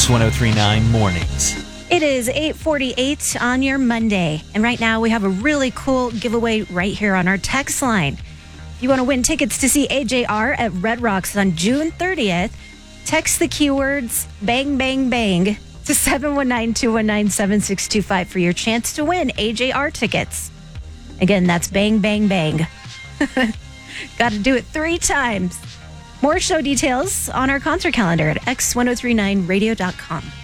X1039 Mornings. It is 8:48 on your Monday, and right now we have a really cool giveaway right here on our text line. If you want to win tickets to see AJR at Red Rocks on June 30th, text the keywords bang, bang, bang to 719-219-7625 for your chance to win AJR tickets. Again, that's bang, bang, bang. Got to do it 3 times. More show details on our concert calendar at x1039radio.com.